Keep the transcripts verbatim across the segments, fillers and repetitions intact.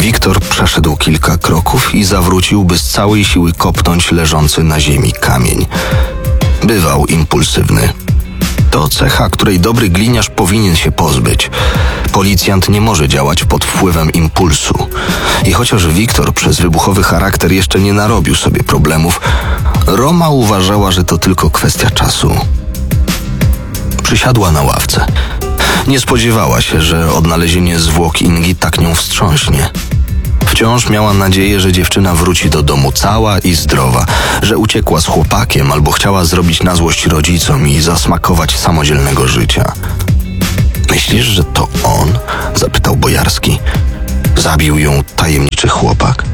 Wiktor przeszedł kilka kroków i zawrócił, by z całej siły kopnąć leżący na ziemi kamień. Bywał impulsywny. To cecha, której dobry gliniarz powinien się pozbyć. Policjant nie może działać pod wpływem impulsu. I chociaż Wiktor przez wybuchowy charakter jeszcze nie narobił sobie problemów, Roma uważała, że to tylko kwestia czasu. Przysiadła na ławce. Nie spodziewała się, że odnalezienie zwłok Ingi tak nią wstrząśnie. Wciąż miała nadzieję, że dziewczyna wróci do domu cała i zdrowa, że uciekła z chłopakiem albo chciała zrobić na złość rodzicom i zasmakować samodzielnego życia. Myślisz, że to on? Zapytał Bojarski. Zabił ją tajemniczy chłopak?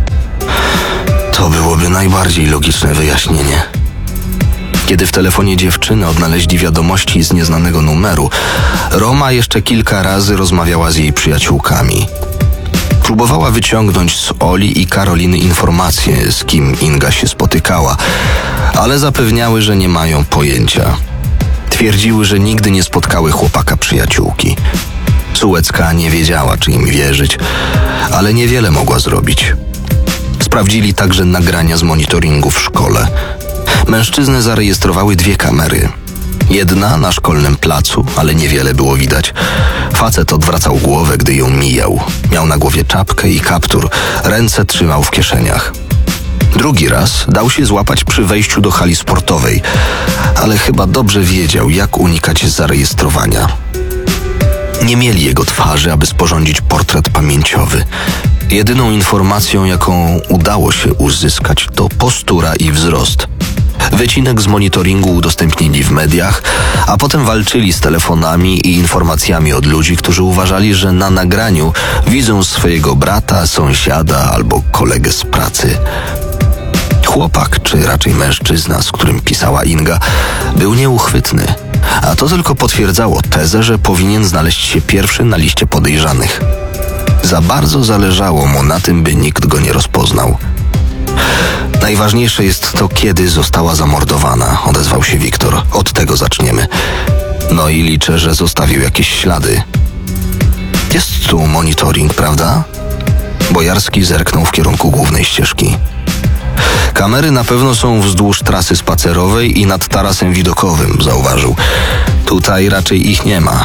To byłoby najbardziej logiczne wyjaśnienie. Kiedy w telefonie dziewczyny odnaleźli wiadomości z nieznanego numeru, Roma jeszcze kilka razy rozmawiała z jej przyjaciółkami. Próbowała wyciągnąć z Oli i Karoliny informacje, z kim Inga się spotykała, ale zapewniały, że nie mają pojęcia. Twierdziły, że nigdy nie spotkały chłopaka przyjaciółki. Sułecka nie wiedziała, czy im wierzyć, ale niewiele mogła zrobić. Sprawdzili także nagrania z monitoringu w szkole. Mężczyznę zarejestrowały dwie kamery. Jedna na szkolnym placu, ale niewiele było widać. Facet odwracał głowę, gdy ją mijał. Miał na głowie czapkę i kaptur, ręce trzymał w kieszeniach. Drugi raz dał się złapać przy wejściu do hali sportowej, ale chyba dobrze wiedział, jak unikać zarejestrowania. Nie mieli jego twarzy, aby sporządzić portret pamięciowy. Jedyną informacją, jaką udało się uzyskać, to postura i wzrost. Wycinek z monitoringu udostępnili w mediach, a potem walczyli z telefonami i informacjami od ludzi, którzy uważali, że na nagraniu widzą swojego brata, sąsiada albo kolegę z pracy. Chłopak, czy raczej mężczyzna, z którym pisała Inga, był nieuchwytny, a to tylko potwierdzało tezę, że powinien znaleźć się pierwszy na liście podejrzanych. Za bardzo zależało mu na tym, by nikt go nie rozpoznał. Najważniejsze jest to, kiedy została zamordowana, odezwał się Wiktor. Od tego zaczniemy. No i liczę, że zostawił jakieś ślady. Jest tu monitoring, prawda? Bojarski zerknął w kierunku głównej ścieżki. Kamery na pewno są wzdłuż trasy spacerowej i nad tarasem widokowym, zauważył. Tutaj raczej ich nie ma.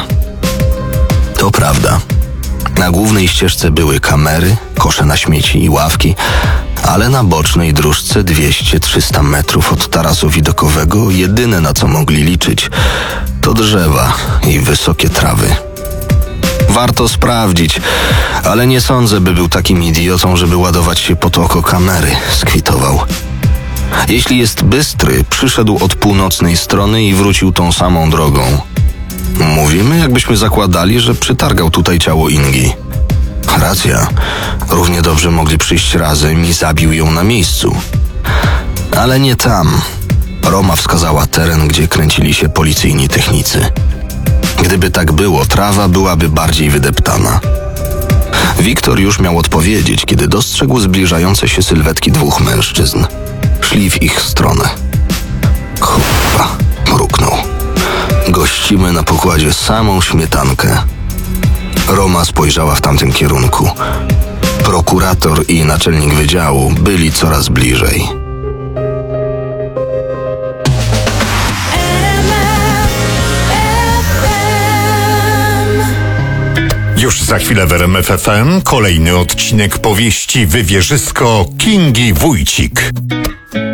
To prawda. Na głównej ścieżce były kamery, kosze na śmieci i ławki, ale na bocznej dróżce dwieście trzysta metrów od tarasu widokowego jedyne, na co mogli liczyć, to drzewa i wysokie trawy. Warto sprawdzić, ale nie sądzę, by był takim idiotą, żeby ładować się pod oko kamery, skwitował. Jeśli jest bystry, przyszedł od północnej strony i wrócił tą samą drogą. Mówimy, jakbyśmy zakładali, że przytargał tutaj ciało Ingi. Racja. Równie dobrze mogli przyjść razem i zabił ją na miejscu. Ale nie tam. Roma wskazała teren, gdzie kręcili się policyjni technicy. Gdyby tak było, trawa byłaby bardziej wydeptana. Wiktor już miał odpowiedzieć, kiedy dostrzegł zbliżające się sylwetki dwóch mężczyzn. Szli w ich stronę. Kurwa, mruknął. Gościmy na pokładzie samą śmietankę. Roma spojrzała w tamtym kierunku. Prokurator i naczelnik wydziału byli coraz bliżej. Już za chwilę w R M F F M kolejny odcinek powieści Wywierzysko Kingi Wójcik.